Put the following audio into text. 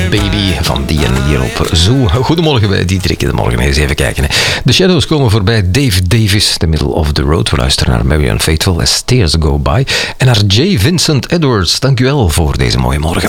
Baby van die en hier op Zoo. Goedemorgen bij Diederik in de morgen. Eens even kijken. De Shadows komen voorbij. Dave Davis, The Middle of the Road. We luisteren naar Marianne Faithfull as Tears Go By. En naar J. Vincent Edwards. Dank u wel voor deze mooie morgen.